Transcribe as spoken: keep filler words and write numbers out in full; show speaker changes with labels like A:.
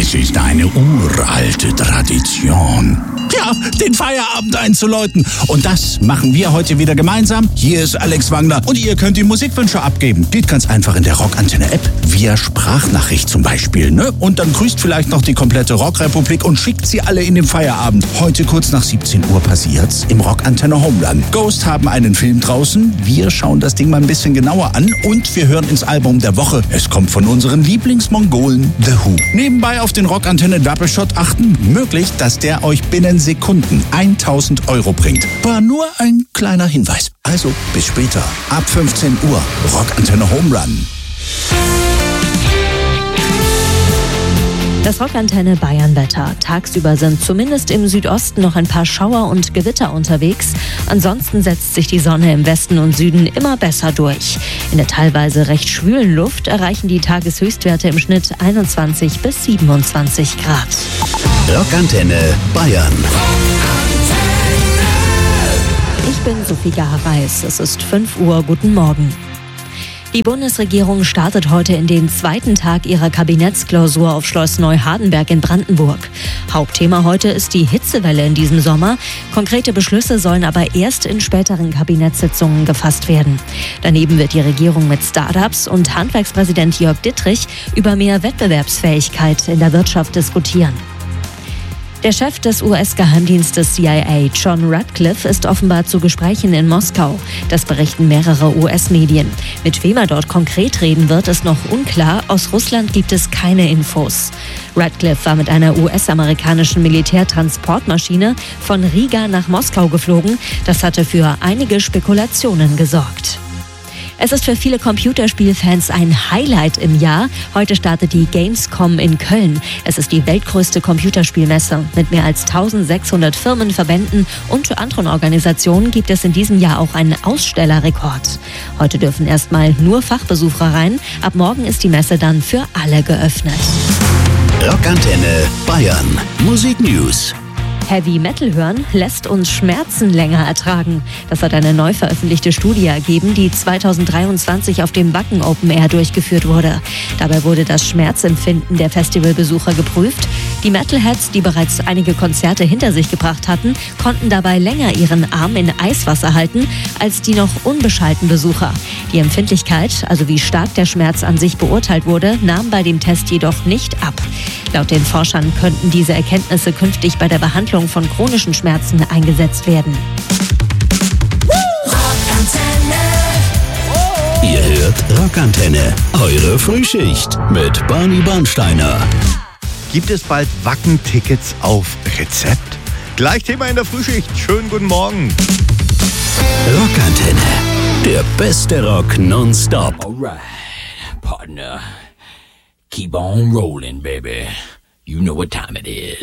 A: Es ist eine uralte Tradition, ja, den Feierabend einzuläuten. Und das machen wir heute wieder gemeinsam. Hier ist Alex Wangler und ihr könnt die Musikwünsche abgeben. Geht ganz einfach in der Rockantenne-App, via Sprachnachricht zum Beispiel, ne? Und dann grüßt vielleicht noch die komplette Rockrepublik und schickt sie alle in den Feierabend. Heute kurz nach siebzehn Uhr passiert's im Rockantenne Home Run. Ghost haben einen Film draußen. Wir schauen das Ding mal ein bisschen genauer an und wir hören ins Album der Woche. Es kommt von unseren Lieblingsmongolen, The Who. Nebenbei auf den Rockantenne Double Shot achten. Möglich, dass der euch binnen Sekunden tausend Euro bringt. War nur ein kleiner Hinweis. Also bis später. Ab fünfzehn Uhr. Rockantenne Home Run.
B: Das Rockantenne Bayern-Wetter. Tagsüber sind zumindest im Südosten noch ein paar Schauer und Gewitter unterwegs. Ansonsten setzt sich die Sonne im Westen und Süden immer besser durch. In der teilweise recht schwülen Luft erreichen die Tageshöchstwerte im Schnitt einundzwanzig bis siebenundzwanzig Grad.
A: Rockantenne Bayern.
B: Ich bin Sophie Gahareis. Es ist fünf Uhr. Guten Morgen. Die Bundesregierung startet heute in den zweiten Tag ihrer Kabinettsklausur auf Schloss Neuhardenberg in Brandenburg. Hauptthema heute ist die Hitzewelle in diesem Sommer. Konkrete Beschlüsse sollen aber erst in späteren Kabinettssitzungen gefasst werden. Daneben wird die Regierung mit Start-ups und Handwerkspräsident Jörg Dittrich über mehr Wettbewerbsfähigkeit in der Wirtschaft diskutieren. Der Chef des U S-Geheimdienstes C I A, John Ratcliffe, ist offenbar zu Gesprächen in Moskau. Das berichten mehrere U S-Medien. Mit wem er dort konkret reden wird, ist noch unklar. Aus Russland gibt es keine Infos. Ratcliffe war mit einer U S-amerikanischen Militärtransportmaschine von Riga nach Moskau geflogen. Das hatte für einige Spekulationen gesorgt. Es ist für viele Computerspielfans ein Highlight im Jahr. Heute startet die Gamescom in Köln. Es ist die weltgrößte Computerspielmesse. Mit mehr als eintausendsechshundert Firmen, Verbänden und anderen Organisationen gibt es in diesem Jahr auch einen Ausstellerrekord. Heute dürfen erstmal nur Fachbesucher rein. Ab morgen ist die Messe dann für alle geöffnet.
A: Rockantenne Bayern. Musik News.
B: Heavy Metal hören lässt uns Schmerzen länger ertragen. Das hat eine neu veröffentlichte Studie ergeben, die zweitausenddreiundzwanzig auf dem Wacken Open Air durchgeführt wurde. Dabei wurde das Schmerzempfinden der Festivalbesucher geprüft. Die Metalheads, die bereits einige Konzerte hinter sich gebracht hatten, konnten dabei länger ihren Arm in Eiswasser halten als die noch unbeschalten Besucher. Die Empfindlichkeit, also wie stark der Schmerz an sich beurteilt wurde, nahm bei dem Test jedoch nicht ab. Laut den Forschern könnten diese Erkenntnisse künftig bei der Behandlung von chronischen Schmerzen eingesetzt werden.
A: Ihr hört Rockantenne, eure Frühschicht mit Barney Bernsteiner.
C: Gibt es bald Wacken-Tickets auf Rezept? Gleich Thema in der Frühschicht. Schönen guten Morgen.
A: Rockantenne, der beste Rock nonstop.
D: Alright, partner. Keep on rolling, baby. You know what time it is.